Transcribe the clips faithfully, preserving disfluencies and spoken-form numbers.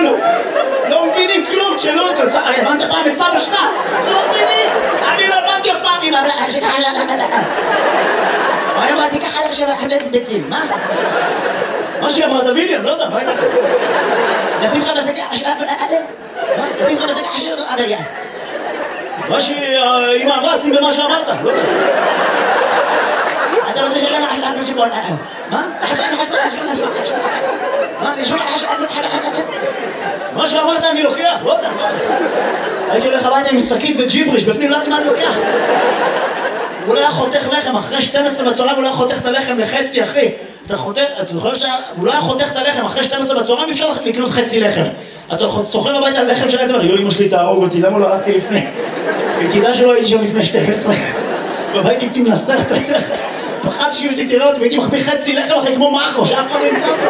כלום. לא מבינים כלום, תשאלו אותו. הבנת פעם את סבא שלך? לא מבינים. אני לא הבנתי אף פעם. אמא, שככה, לא, לא, לא. אני אמרתי ככה לך של חבלת ביצים, מה? מה שהיא אמרה, תביא לי, אני לא יודע, מה היא אמרת? נשים לך בשקע של אדם? מה? נשים לך בשקע של אדם? מה שאמא אמרה, שים במה שאמרת, לא יודע. אתה רוצה שלמה חשבון על חשבון? מה? חשבון על חשבון על חשבון על חשבון על חשבון מה? נשמע על חשבון על חשבון מה שאמרת אני לוקח, לא יודע. הייתי הולך הביתה עם שקית וג'יבריש, בפנים לא יודעת מה אני לוקח. הוא לא היה חותך לחם, אחרי שתים עשרה בצהריים הוא לא היה חותך את הלחם לחצי, אחי. אתה חותך, אתה זוכר שהוא לא היה חותך את הלחם, אחרי שתים עשרה בצהריים אפשר לקנות חצי לחם. אתה סוחר הביתה על לחם שלהם, יו, אמא שלי תהרוג אותי, למה לא הלכתי לפני? וכדאי שלא הייתי שם לפני שתים עשרה. בבית הייתי מנסח את הלחם. פחדתי שאם תראה אותי והייתי מחביא חצי לחם אחרי כמו מרקו, שאף אחד לא ימצא אותו.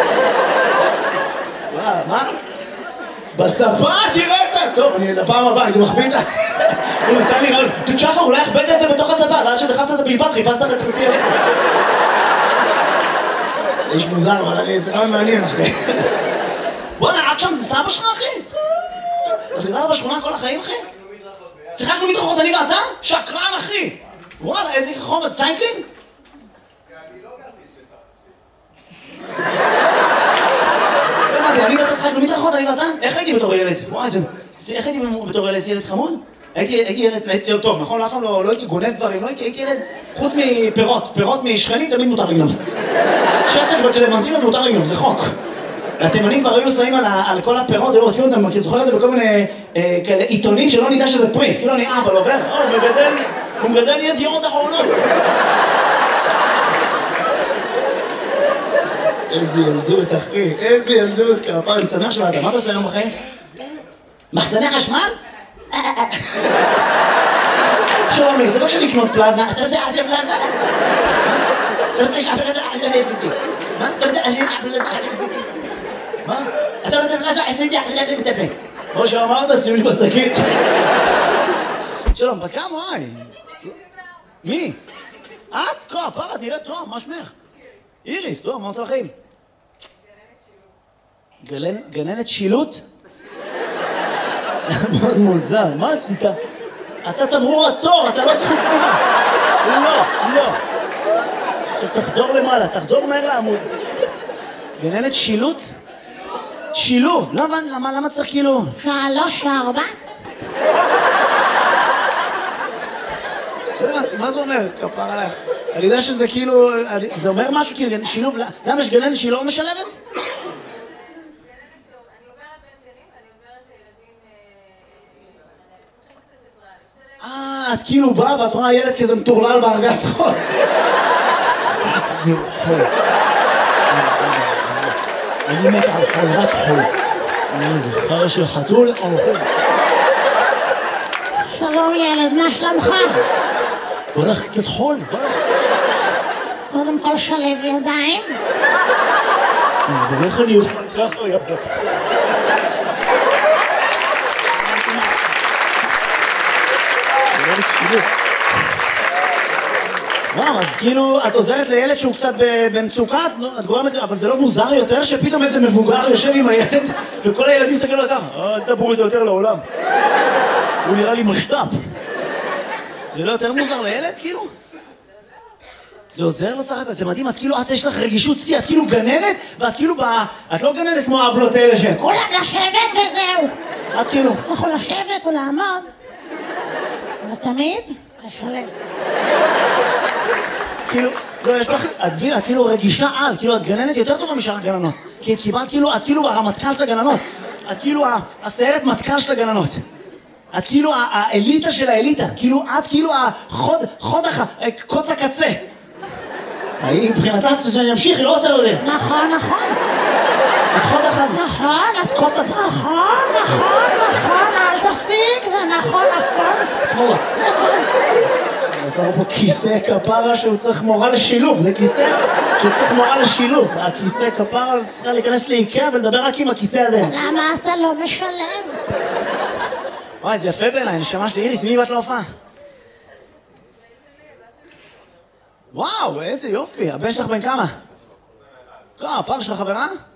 מה? בשפה תראה את טוב, אני לפעם הבאה, הייתי מחביא את ה... הוא נתן לי רעיון, שחר, אולי הכבדת את זה בתוך השפה, ואז שדחפת את הבלבד, חיפשת את חצי הלחם. זה איש מוזר, אבל אני... זה רעיון מעניין, אחי. בוא'נה, עד שם זה סבא שלך, אחי? אז גדלת בשכונה כל החיים, אחי? שיחקנו מדרכות, אני ואתה? שקרן, אחי! וואלה, איזה חומר, ציינקלין? אני לא גרתי שתף. אני ואתה שחקנו מדרכות, אני ואתה? איך הייתי בתור ילד? וואי, זה... איך הייתי בתור ילד? ילד חמוד? הייתי ילד טוב, נכון? אף פעם לא הייתי גונב דברים, לא הייתי ילד... חוץ מפירות, פירות משכנים תמיד מותר לגנוב. שסק וקלמנטינות מותר לגנוב, זה חוק. התימנים כבר היו שמים על כל הפירות, היו רודפים אותם, כי זוכר את זה בכל מיני כאלה עיתונים שלא נדע שזה פרי. כאילו אני אבא, לא עובר? הוא מגדל ידיעות אחרונות. איזה ילדות, אחי, איזה ילדות, כפר, אני שמח שבאת, מה אתה עושה היום בחיים? מחסני חשמל? שלום לי, זה לא כשאני לקנות פלזמה, אתה רוצה לעשות פלזמה? אתה רוצה לשאפל את זה על עשיתי? מה? אתה רוצה לעשות פלזמה על עשיתי? מה? אתה רוצה פלזמה על עשיתי? על עשיתי מטפל. כמו שאמרת, שים לי בשקית. שלום, בת כמה? וואי. מי? את? כה, פרה, נראית טוב, מה שמך? איריס, טוב, מה עושה לכם? גננת שילוט? מאוד מוזר, מה עשית? אתה תמרור עצור, אתה לא זכות תנועה. לא, לא. עכשיו תחזור למעלה, תחזור מהר לעמוד. גננת שילוט? שילוב. למה, למה, למה צריך כאילו? שלוש, ארבע. מה זה אומר? כפר עליך. אני יודע שזה כאילו, זה אומר משהו כאילו, שילוב, למה יש גננת שהיא לא משלבת? אה, את כאילו באה ואת רואה ילד כזה מטורלל בארגז חול. אני חול. אני מת על חול, רק חול. אני זוכר של חתול או חול. שלום ילד, מה שלומך? בוא לך קצת חול, בוא לך. קודם כל שלב ידיים. ואיך אני אוכל ככה, יפה. וואו, אז כאילו, את עוזרת לילד שהוא קצת במצוקה, את גורמת, אבל זה לא מוזר יותר שפתאום איזה מבוגר יושב עם הילד וכל הילדים מסתכלים לו ככה, אל תבואו איתו יותר לעולם. הוא נראה לי משת"פ. זה לא יותר מוזר לילד, כאילו? זה עוזר לו סך הכל, זה מדהים, אז כאילו, את יש לך רגישות שיא, את כאילו גננת, ואת כאילו, את לא גננת כמו האבלות האלה ש... כולם לשבת וזהו. את כאילו... אתה יכול לשבת או לעמוד, אבל תמיד לשלב. כאילו, לא, יש לך, את מבינה, את כאילו רגישה על, כאילו, את גננת יותר טובה משאר הגננות. כי את קיבלת כאילו, את כאילו הרמטכ"ל של הגננות. את כאילו הסיירת מטכ"ל של הגננות. את כאילו האליטה של האליטה. כאילו, את כאילו החוד, חוד הח... קוץ הקצה. היא מבחינתה שאני אמשיך, היא לא רוצה לדעת. נכון, נכון. את חוד אחד. נכון, את קוץ הקצה. נכון, נכון, נכון, אל תפסיק, זה נכון, הכל. שמאלה. עזר פה כיסא כפרה שהוא צריך מורה לשילוב, זה כיסא שהוא צריך מורה לשילוב. הכיסא כפרה צריכה להיכנס לאיקאה ולדבר רק עם הכיסא הזה. למה אתה לא משלב? וואי, זה יפה בעיניי, נשמה שלי. איריס, מי באת להופעה? וואו, איזה יופי. הבן שלך בן כמה? כמה, הפעם שלך חברה?